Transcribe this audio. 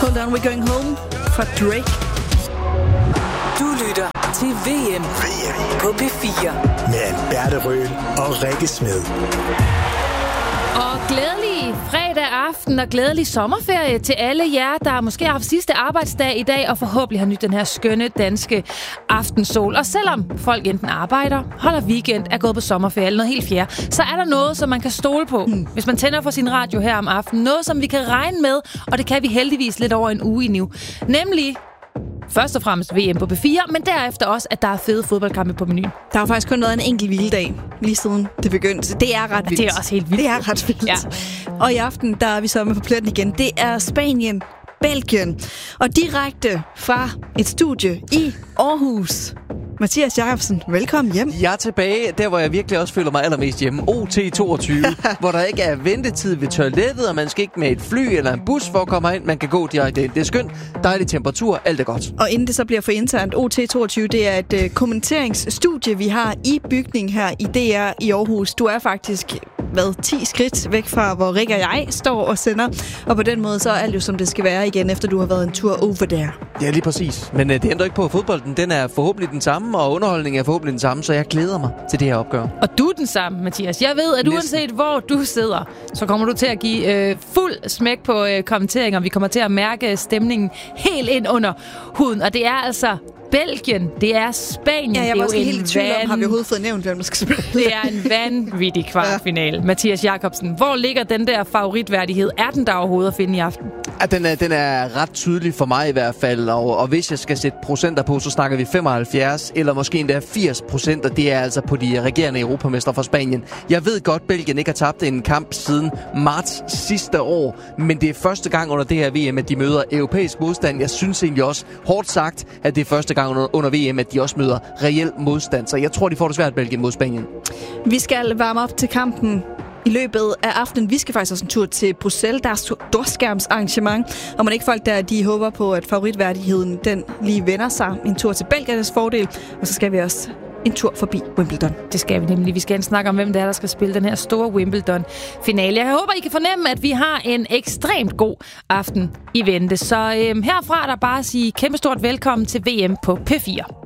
Hold On, We're Going Home fra Drake. Du lytter til VM på P4 med Alberte Røhl og Rikke Smed. Og glædelig fredag aften og glædelig sommerferie til alle jer, der måske har haft sidste arbejdsdag i dag og forhåbentlig har nydt den her skønne danske aftensol. Og selvom folk enten arbejder, holder weekend, er gået på sommerferie eller noget helt fjerde, så er der noget, som man kan stole på, hvis man tænder for sin radio her om aftenen. Noget, som vi kan regne med, og det kan vi heldigvis lidt over en uge nu. Nemlig først og fremmest VM på P4, men derefter også, at der er fede fodboldkampe på menuen. Der har faktisk kun været en enkelt hviledag, lige siden det begyndte. Det er ret vildt. Det er også helt vildt. Det er ret vildt. Ja. Og i aften, der er vi så med på pletten igen. Det er Spanien, Belgien. Og direkte fra et studie i Aarhus. Mathias Jacobsen, velkommen hjem. Jeg er tilbage, der hvor jeg virkelig også føler mig allermest hjemme. OT22, hvor der ikke er ventetid ved toilettet, og man skal ikke med et fly eller en bus for at komme ind. Man kan gå direkte ind. Det er skønt, dejlig temperatur, alt er godt. Og inden det så bliver for internt, OT22, det er et kommenteringsstudie, vi har i bygningen her i DR i Aarhus. Du er faktisk 10 skridt væk fra, hvor Rikke og jeg står og sender. Og på den måde, så er alt jo som det skal være igen, efter du har været en tur over der. Ja, lige præcis. Men det ændrer ikke på, at fodbolden den er forhåbentlig den samme, og underholdningen er forhåbentlig den samme, så jeg glæder mig til det her opgør. Og du er den samme, Mathias. Jeg ved, at uanset hvor du sidder, så kommer du til at give fuld smæk på kommenteringer. Vi kommer til at mærke stemningen helt ind under huden. Og det er altså Belgien, det er Spanien. Ja, jeg var også helt i tvivl om, har vi overhovedet fået nævnt, hvem der skal spille. Det er en vanvittig kvartfinale. Ja. Mathias Jacobsen, hvor ligger den der favoritværdighed? Er den der overhovedet at finde i aften? Ja, den er ret tydelig for mig i hvert fald, og hvis jeg skal sætte procenter på, så snakker vi 75 eller måske endda 80%, og det er altså på de regerende europamestre fra Spanien. Jeg ved godt, Belgien ikke har tabt en kamp siden marts sidste år, men det er første gang under det her VM, at de møder europæisk modstand. Jeg synes egentlig også, hårdt sagt, at det er første gang under VM, at de også møder reel modstand. Så jeg tror, de får det svært, Belgien mod Spanien. Vi skal varme op til kampen i løbet af aftenen. Vi skal faktisk også en tur til Bruxelles. Der er storskærmsarrangement, og man ikke folk der, de håber på, at favoritværdigheden den lige vender sig. En tur til Belgiernes fordel, og så skal vi også en tur forbi Wimbledon. Det skal vi nemlig. Vi skal snakke om, hvem det er, der skal spille den her store Wimbledon-finale. Jeg håber, I kan fornemme, at vi har en ekstremt god aften i vente. Så herfra er der bare at sige kæmpestort velkommen til VM på P4.